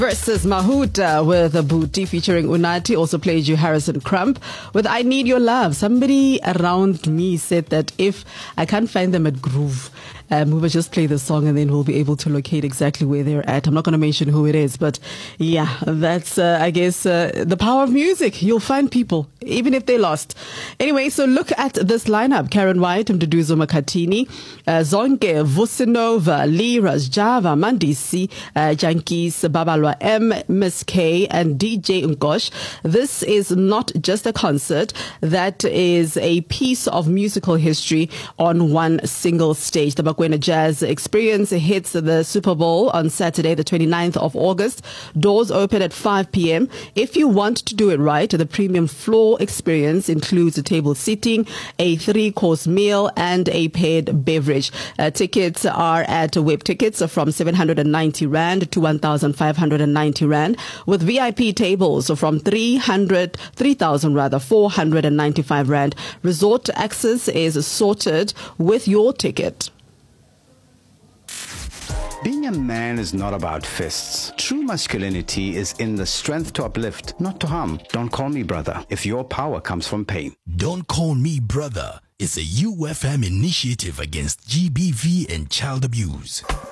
Versus Mahuta with a Booty featuring Unati. Also played you Harrison Crump with I Need Your Love. Somebody around me said that if I can't find them at Groove, we will just play the song and then we'll be able to locate exactly where they're at. I'm not going to mention who it is, but yeah, that's, I guess, the power of music. You'll find people, even if they lost. Anyway, so look at this lineup. Karen White, Mduduzo Makatini, Zonke, Vusinova, Lee, Rajava, Mandisi, Jankis, Babalwa M, Miss K, and DJ Unkosh. This is not just a concert. That is a piece of musical history on one single stage. The Bakwena Jazz Experience hits the Super Bowl on Saturday, the 29th of August. Doors open at 5 p.m. If you want to do it right, the premium floor experience includes a table seating, a 3-course meal, and a paid beverage. Tickets are at Web Tickets from 790 Rand to 1,590 Rand, with VIP tables from 495 Rand. Resort access is sorted with your ticket. Being a man is not about fists. True masculinity is in the strength to uplift, not to harm. Don't call me brother if your power comes from pain. Don't Call Me Brother is a UFM initiative against GBV and child abuse.